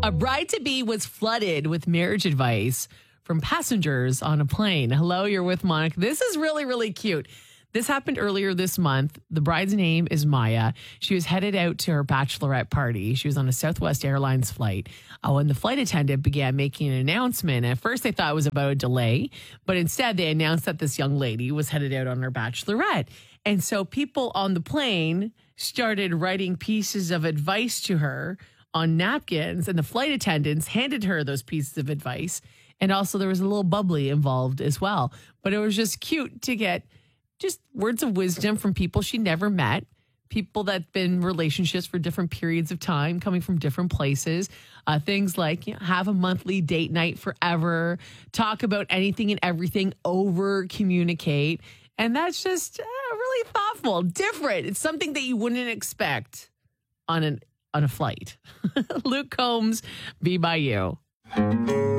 A bride-to-be was flooded with marriage advice from passengers on a plane. Hello, you're with Monica. This is really, really cute. This happened earlier this month. The bride's name is Maya. She was headed out to her bachelorette party. She was on a Southwest Airlines flight. When the flight attendant began making an announcement, at first they thought it was about a delay, but instead they announced that this young lady was headed out on her bachelorette. And so people on the plane started writing pieces of advice to her on napkins, and the flight attendants handed her those pieces of advice. And also there was a little bubbly involved as well. But it was just cute to get just words of wisdom from people she never met, people that've been in relationships for different periods of time, coming from different places. Things like, have a monthly date night forever, talk about anything and everything, over communicate. And that's just really thoughtful, different. It's something that you wouldn't expect on a flight. Luke Combs, Be By You.